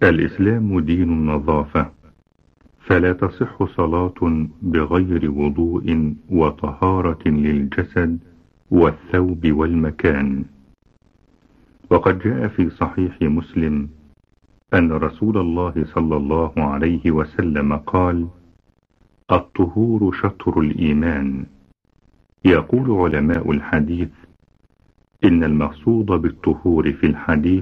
الإسلام دين النظافة، فلا تصح صلاة بغير وضوء وطهارة للجسد والثوب والمكان. وقد جاء في صحيح مسلم أن رسول الله صلى الله عليه وسلم قال: الطهور شطر الإيمان. يقول علماء الحديث إن المقصود بالطهور في الحديث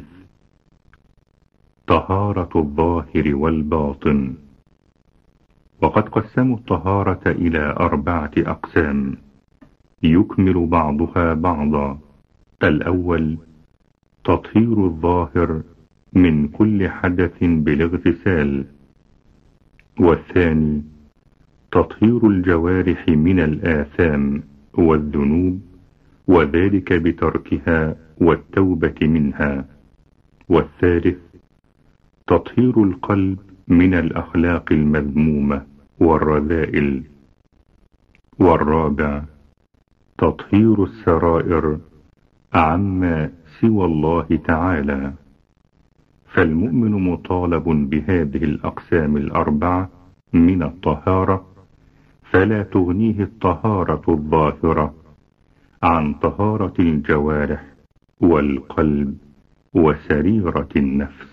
طهارة الظاهر والباطن. وقد قسموا الطهارة إلى 4 أقسام يكمل بعضها بعضا. الأول تطهير الظاهر من كل حدث بالاغتسال، والثاني تطهير الجوارح من الآثام والذنوب، وذلك بتركها والتوبة منها، والثالث تطهير القلب من الأخلاق المذمومة والرذائل، والرابع تطهير السرائر عما سوى الله تعالى. فالمؤمن مطالب بهذه الأقسام 4 من الطهارة، فلا تغنيه الطهارة الظاهرة عن طهارة الجوارح والقلب وسريرة النفس.